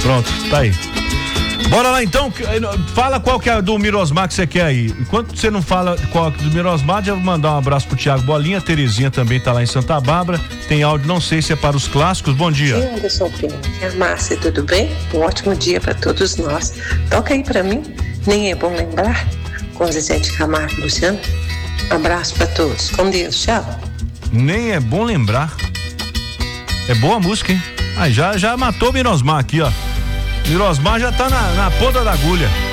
Pronto, tá aí. Bora lá então, fala qual que é do Mirosmar que você quer aí. Enquanto você não fala qual é do Mirosmar, já vou mandar um abraço pro Thiago Bolinha, a Terezinha também tá lá em Santa Bárbara, tem áudio, não sei se é para os clássicos. Bom dia. Sim, Anderson Pinto. Márcia, tudo bem? Um ótimo dia para todos nós. Toca aí para mim, nem é bom lembrar, com Zezé de Camargo e Luciano. Abraço para todos, com Deus, tchau. Nem é bom lembrar. É boa a música, hein? Já matou o Mirosmar aqui, ó. Mirosmar já tá na ponta da agulha.